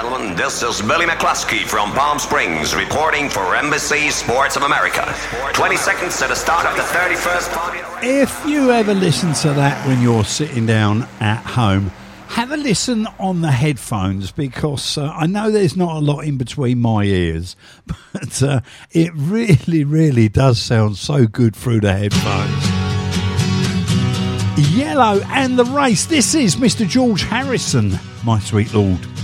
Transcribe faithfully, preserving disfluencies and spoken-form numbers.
gentlemen, this is Billy McCluskey from Palm Springs reporting for N B C Sports of America. twenty seconds to the start of the thirty-first party. If you ever listen to that when you're sitting down at home, have a listen on the headphones, because uh, I know there's not a lot in between my ears, but uh, it really, really does sound so good through the headphones. Yellow and the Race. This is Mister George Harrison, my sweet lord.